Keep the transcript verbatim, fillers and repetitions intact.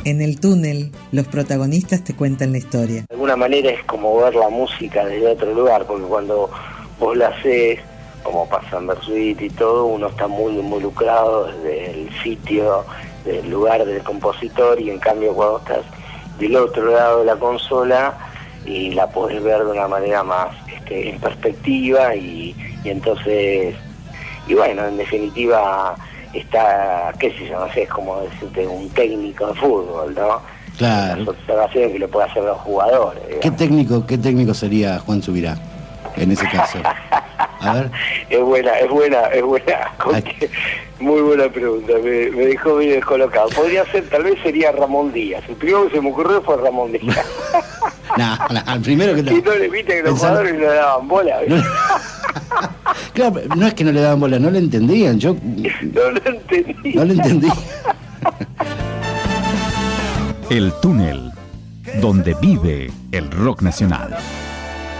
En el túnel, los protagonistas te cuentan la historia. De alguna manera es como ver la música desde otro lugar, porque cuando vos la haces, como pasa en Versuit y todo, uno está muy involucrado desde el sitio, del lugar del compositor, y en cambio cuando estás del otro lado de la consola y la podés ver de una manera más este, en perspectiva y, y entonces, y bueno, en definitiva está, qué sé yo, no sé, es como decirte un técnico de fútbol, ¿no? Claro. Las observaciones que le puede hacer los jugadores. ¿Qué digamos. técnico, qué técnico sería Juan Subirá en ese caso? A ver. Es buena, es buena, es buena. Porque, muy buena pregunta, me, me dejó bien descolocado. Podría ser, tal vez sería Ramón Díaz. El primero que se me ocurrió fue Ramón Díaz. No, no, al primero que te... Y no le viste que los Pensar... jugadores no le daban bola. No... Claro, no es que no le daban bola, no le entendían. Yo no lo entendí. No lo entendí. El túnel, donde vive el rock nacional.